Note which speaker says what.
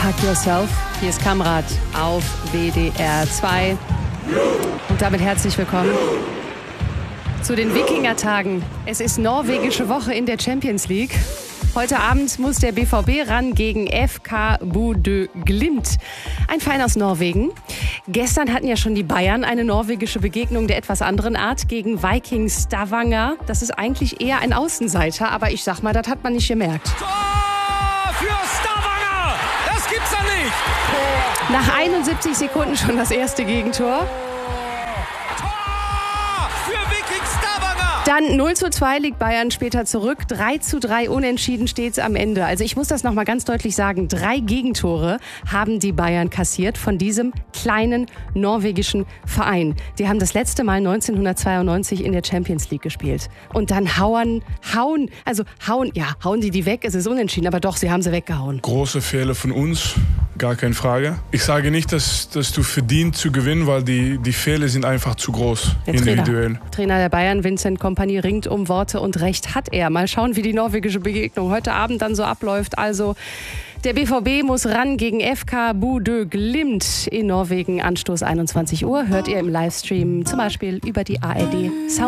Speaker 1: Hug Yourself. Hier ist Kamrat auf WDR 2. Und damit herzlich willkommen zu den Wikingertagen. Es ist norwegische Woche in der Champions League. Heute Abend muss der BVB ran gegen FK Bodø Glimt, ein Verein aus Norwegen. Gestern hatten ja schon die Bayern eine norwegische Begegnung der etwas anderen Art gegen Viking Stavanger. Das ist eigentlich eher ein Außenseiter, aber ich sag mal, das hat man nicht gemerkt.
Speaker 2: Tor für Stavanger! Das gibt's doch nicht!
Speaker 1: Nach 71 Sekunden schon das erste Gegentor. Dann 0:2 liegt Bayern später zurück. 3:3 unentschieden steht's am Ende. Also ich muss das nochmal ganz deutlich sagen. 3 Gegentore haben die Bayern kassiert von diesem kleinen norwegischen Verein. Die haben das letzte Mal 1992 in der Champions League gespielt. Und dann hauen die weg. Es ist unentschieden, aber doch, sie haben sie weggehauen.
Speaker 3: Große Fehler von uns, gar keine Frage. Ich sage nicht, dass du verdient zu gewinnen, weil die Fehler sind einfach zu groß, individuell.
Speaker 1: Trainer der Bayern, Vincent Kompany, ringt um Worte und Recht hat er. Mal schauen, wie die norwegische Begegnung heute Abend dann so abläuft. Also der BVB muss ran gegen FK Bodø Glimt in Norwegen. Anstoß 21 Uhr hört ihr im Livestream zum Beispiel über die ARD Sound.